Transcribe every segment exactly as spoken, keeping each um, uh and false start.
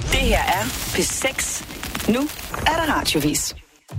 Det her er P seks. Nu er der radiovis.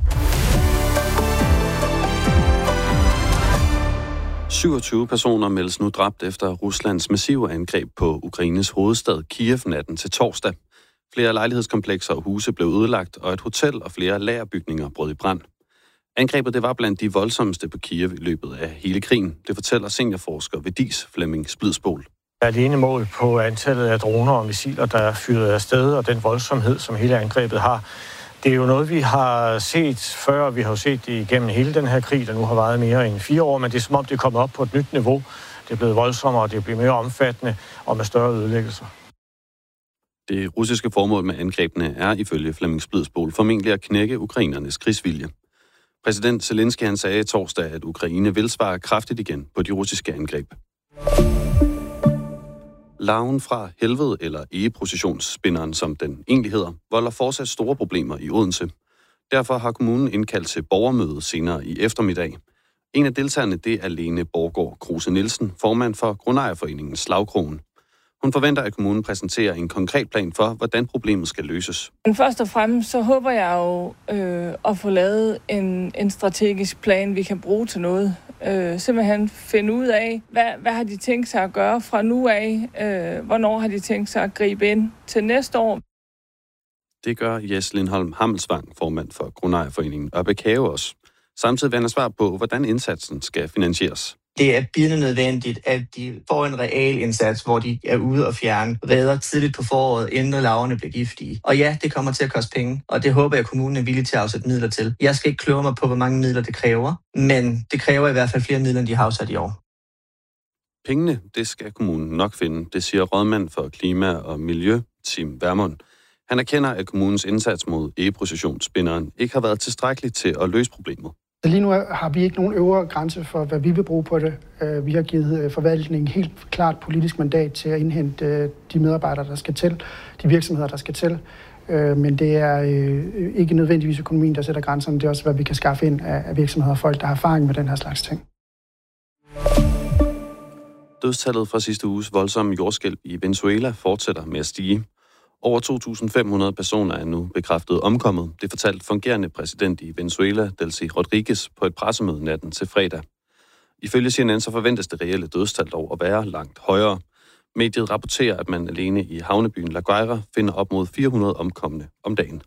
syvogtyve personer meldes nu dræbt efter Ruslands massive angreb på Ukraines hovedstad Kiev natten til torsdag. Flere lejlighedskomplekser og huse blev ødelagt, og et hotel og flere lagerbygninger brød i brand. Angrebet det var blandt de voldsomste på Kiev i løbet af hele krigen. Det fortæller seniorforsker ved D I S, Flemming Splidsbol. Alene mål på antallet af droner og missiler, der er fyret afsted, og den voldsomhed, som hele angrebet har. Det er jo noget, vi har set før. Vi har jo set det igennem hele den her krig, der nu har varet mere end fire år, men det er som om, det er kommet op på et nyt niveau. Det er blevet voldsommere, og det er blevet mere omfattende og med større ødelæggelser. Det russiske formål med angrebene er ifølge Flemming Splidsbol formentlig at knække ukrainernes krigsvilje. Præsident Zelensky han sagde torsdag, at Ukraine vil svare kraftigt igen på de russiske angreb. Larven fra helvede, eller egeprocessionsspinderen, som den egentlig hedder, volder fortsat store problemer i Odense. Derfor har kommunen indkaldt til borgermøde senere i eftermiddag. En af deltagerne, det er Lene Borgård Kruse Nielsen, formand for Grundejerforeningen Slagkrogen. Hun forventer, at kommunen præsenterer en konkret plan for, hvordan problemet skal løses. Men først og fremmest så håber jeg jo øh, at få lavet en, en strategisk plan, vi kan bruge til noget. Øh, simpelthen finde ud af, hvad, hvad har de tænkt sig at gøre fra nu af? Øh, hvornår har de tænkt sig at gribe ind til næste år? Det gør Jes Lindholm Hammelsvang, formand for Grundejerforeningen Ørbæk Have også. Samtidig vil han svare på, hvordan indsatsen skal finansieres. Det er bidende nødvendigt, at de får en reel indsats, hvor de er ude og fjerne reder tidligt på foråret, inden larverne bliver giftige. Og ja, det kommer til at koste penge, og det håber jeg, at kommunen er villig til at afsætte midler til. Jeg skal ikke kloge mig på, hvor mange midler det kræver, men det kræver i hvert fald flere midler, end de har afsat i år. Pengene, det skal kommunen nok finde, det siger rådmand for klima og miljø, Tim Vermund. Han erkender, at kommunens indsats mod egeprocessionsspinderen ikke har været tilstrækkelig til at løse problemet. Lige nu har vi ikke nogen øvre grænse for, hvad vi vil bruge på det. Vi har givet forvaltningen helt klart politisk mandat til at indhente de medarbejdere, der skal til, de virksomheder, der skal til. Men det er ikke nødvendigvis økonomien, der sætter grænserne. Det er også, hvad vi kan skaffe ind af virksomheder og folk, der har erfaring med den her slags ting. Dødstallet fra sidste uges voldsomme jordskælv i Venezuela fortsætter med at stige. Over to tusind fem hundrede personer er nu bekræftet omkommet. Det fortalte fungerende præsident i Venezuela, Delcy Rodriguez, på et pressemøde natten til fredag. Ifølge C N N så forventes det reelle dødstal dog at være langt højere. Mediet rapporterer, at man alene i havnebyen La Guaira finder op mod fire hundrede omkomne om dagen.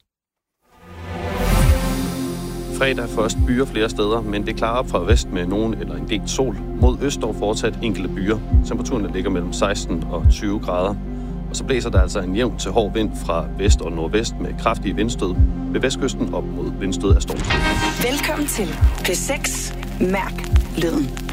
Fredag først byer flere steder, men det klarer op fra vest med nogen eller en del sol. Mod øst dog fortsat enkelte byer. Temperaturen ligger mellem seksten og tyve grader. Og så blæser der altså en jævn til hård vind fra vest og nordvest med kraftige vindstød. Ved vestkysten op mod vindstød af storm. Velkommen til P seks. Mærk lyden.